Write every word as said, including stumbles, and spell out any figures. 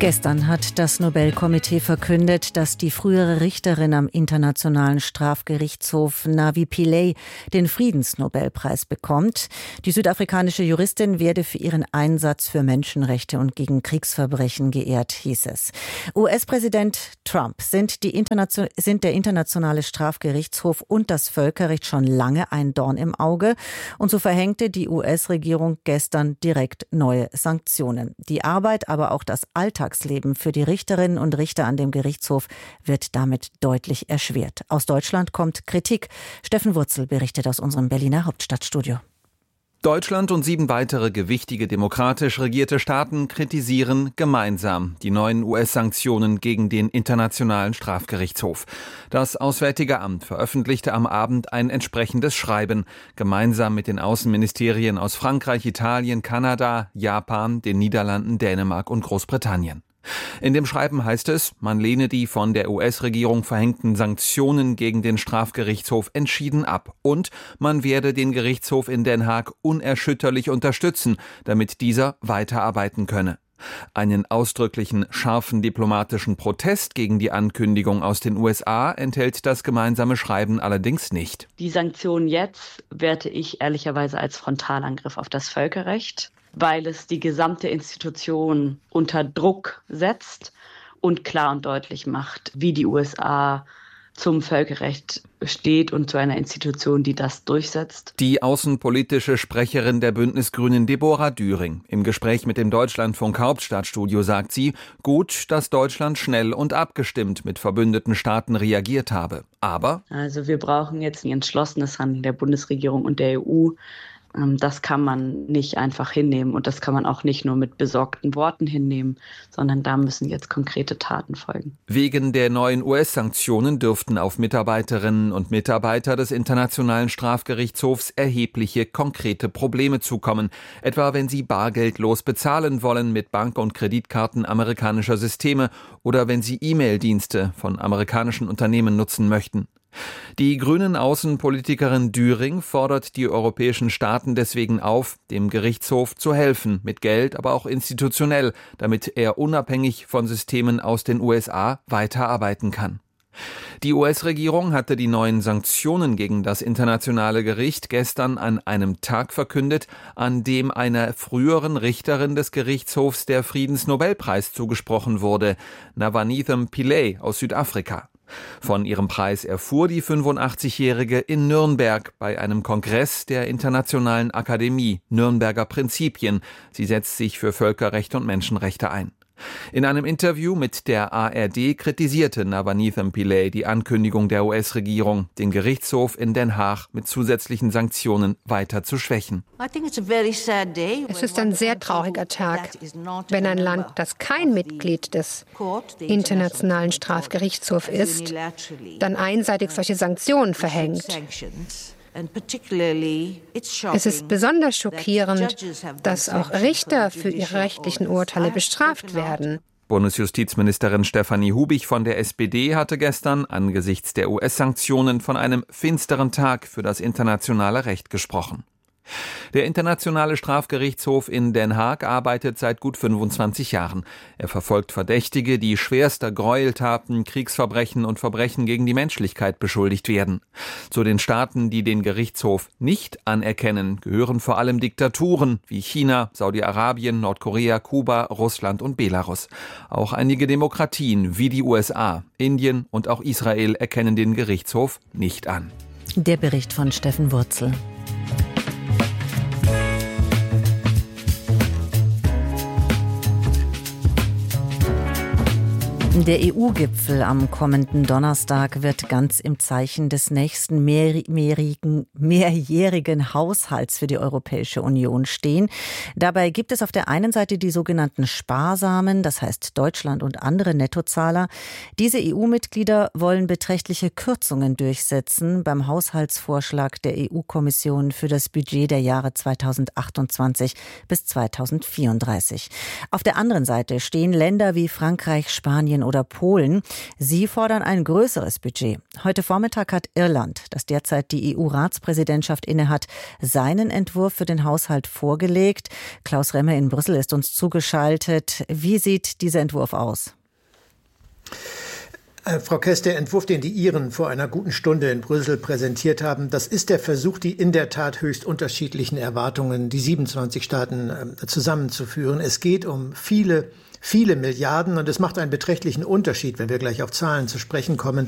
Gestern hat das Nobelkomitee verkündet, dass die frühere Richterin am Internationalen Strafgerichtshof Navi Pillay den Friedensnobelpreis bekommt. Die südafrikanische Juristin werde für ihren Einsatz für Menschenrechte und gegen Kriegsverbrechen geehrt, hieß es. U S-Präsident Trump sind, die Internation- sind der Internationale Strafgerichtshof und das Völkerrecht schon lange ein Dorn im Auge. Und so verhängte die U S-Regierung gestern direkt neue Sanktionen. Die Arbeit, aber auch das Alltagsleben für die Richterinnen und Richter an dem Gerichtshof wird damit deutlich erschwert. Aus Deutschland kommt Kritik. Steffen Wurzel berichtet aus unserem Berliner Hauptstadtstudio. Deutschland und sieben weitere gewichtige demokratisch regierte Staaten kritisieren gemeinsam die neuen U S-Sanktionen gegen den Internationalen Strafgerichtshof. Das Auswärtige Amt veröffentlichte am Abend ein entsprechendes Schreiben, gemeinsam mit den Außenministerien aus Frankreich, Italien, Kanada, Japan, den Niederlanden, Dänemark und Großbritannien. In dem Schreiben heißt es, man lehne die von der U S-Regierung verhängten Sanktionen gegen den Strafgerichtshof entschieden ab und man werde den Gerichtshof in Den Haag unerschütterlich unterstützen, damit dieser weiterarbeiten könne. Einen ausdrücklichen, scharfen diplomatischen Protest gegen die Ankündigung aus den U S A enthält das gemeinsame Schreiben allerdings nicht. Die Sanktionen jetzt werte ich ehrlicherweise als Frontalangriff auf das Völkerrecht, weil es die gesamte Institution unter Druck setzt und klar und deutlich macht, wie die U S A zum Völkerrecht steht und zu einer Institution, die das durchsetzt. Die außenpolitische Sprecherin der Bündnisgrünen Deborah Düring. Im Gespräch mit dem Deutschlandfunk Hauptstadtstudio sagt sie, gut, dass Deutschland schnell und abgestimmt mit verbündeten Staaten reagiert habe. Aber Also wir brauchen jetzt ein entschlossenes Handeln der Bundesregierung und der E U. Das kann man nicht einfach hinnehmen und das kann man auch nicht nur mit besorgten Worten hinnehmen, sondern da müssen jetzt konkrete Taten folgen. Wegen der neuen U S-Sanktionen dürften auf Mitarbeiterinnen und Mitarbeiter des Internationalen Strafgerichtshofs erhebliche konkrete Probleme zukommen, etwa wenn sie bargeldlos bezahlen wollen mit Bank- und Kreditkarten amerikanischer Systeme oder wenn sie E-Mail-Dienste von amerikanischen Unternehmen nutzen möchten. Die grünen Außenpolitikerin Düring fordert die europäischen Staaten deswegen auf, dem Gerichtshof zu helfen, mit Geld, aber auch institutionell, damit er unabhängig von Systemen aus den U S A weiterarbeiten kann. Die U S-Regierung hatte die neuen Sanktionen gegen das internationale Gericht gestern an einem Tag verkündet, an dem einer früheren Richterin des Gerichtshofs der Friedensnobelpreis zugesprochen wurde, Navanithem Pillay aus Südafrika. Von ihrem Preis erfuhr die fünfundachtzig-Jährige in Nürnberg bei einem Kongress der Internationalen Akademie Nürnberger Prinzipien. Sie setzt sich für Völkerrecht und Menschenrechte ein. In einem Interview mit der A R D kritisierte Navanithem Pillay die Ankündigung der U S-Regierung, den Gerichtshof in Den Haag mit zusätzlichen Sanktionen weiter zu schwächen. Es ist ein sehr trauriger Tag, wenn ein Land, das kein Mitglied des Internationalen Strafgerichtshofs ist, dann einseitig solche Sanktionen verhängt. Es ist besonders schockierend, dass auch Richter für ihre rechtlichen Urteile bestraft werden. Bundesjustizministerin Stefanie Hubich von der S P D hatte gestern angesichts der U S-Sanktionen von einem finsteren Tag für das internationale Recht gesprochen. Der Internationale Strafgerichtshof in Den Haag arbeitet seit gut fünfundzwanzig Jahren. Er verfolgt Verdächtige, die schwerster Gräueltaten, Kriegsverbrechen und Verbrechen gegen die Menschlichkeit beschuldigt werden. Zu den Staaten, die den Gerichtshof nicht anerkennen, gehören vor allem Diktaturen wie China, Saudi-Arabien, Nordkorea, Kuba, Russland und Belarus. Auch einige Demokratien wie die U S A, Indien und auch Israel erkennen den Gerichtshof nicht an. Der Bericht von Steffen Wurzel. Der E U-Gipfel am kommenden Donnerstag wird ganz im Zeichen des nächsten mehrjährigen, mehrjährigen Haushalts für die Europäische Union stehen. Dabei gibt es auf der einen Seite die sogenannten Sparsamen, das heißt Deutschland und andere Nettozahler. Diese E U-Mitglieder wollen beträchtliche Kürzungen durchsetzen beim Haushaltsvorschlag der E U-Kommission für das Budget der Jahre zweitausendachtundzwanzig bis zweitausendvierunddreißig. Auf der anderen Seite stehen Länder wie Frankreich, Spanien oder Polen. Sie fordern ein größeres Budget. Heute Vormittag hat Irland, das derzeit die E U-Ratspräsidentschaft innehat, seinen Entwurf für den Haushalt vorgelegt. Klaus Remme in Brüssel ist uns zugeschaltet. Wie sieht dieser Entwurf aus? Äh, Frau Kess, der Entwurf, den die Iren vor einer guten Stunde in Brüssel präsentiert haben, das ist der Versuch, die in der Tat höchst unterschiedlichen Erwartungen, die siebenundzwanzig Staaten äh, zusammenzuführen. Es geht um viele, viele Milliarden und es macht einen beträchtlichen Unterschied, wenn wir gleich auf Zahlen zu sprechen kommen,